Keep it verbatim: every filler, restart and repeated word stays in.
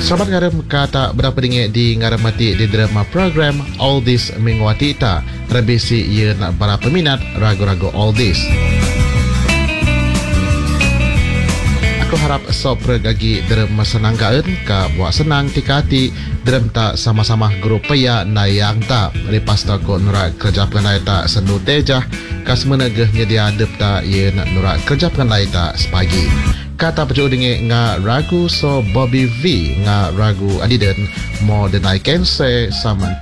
Sahabat ngaram kata berapa dingit di ngaramati di drama program All This Mingwati ita terbisi ia nak para peminat ragu-ragu All This. Aku harap sopra gagi drama senang gaen ka buat senang tikati drum tak sama-sama grup paya na yang tak lepas tak ko nurak kerja penai tak sendu tejah kas menegah nyedia adep tak ia nak nurak kerja penai tak sepagi. Kata pecu dengan nga ragu so Bobby V nga ragu adiden mo denai kense sama